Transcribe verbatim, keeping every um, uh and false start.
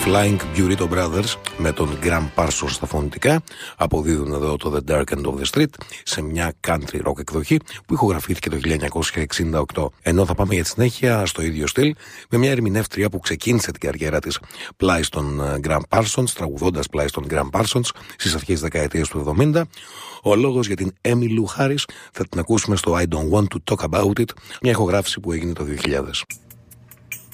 Flying Burrito Brothers με τον Gram Parsons στα φωνητικά αποδίδουν εδώ το The Dark End of the Street σε μια country rock εκδοχή που ηχογραφήθηκε το χίλια εννιακόσια εξήντα οκτώ. Ενώ θα πάμε για τη συνέχεια στο ίδιο στυλ με μια ερμηνεύτρια που ξεκίνησε την καριέρα της πλάι στον Gram Parsons, τραγουδώντας πλάι στον Gram Parsons στις αρχές της δεκαετίας του εβδομήντα. Ο λόγος για την Emmylou Harris θα την ακούσουμε στο I Don't Want to Talk About It, μια ηχογράφηση που έγινε το δύο χιλιάδες.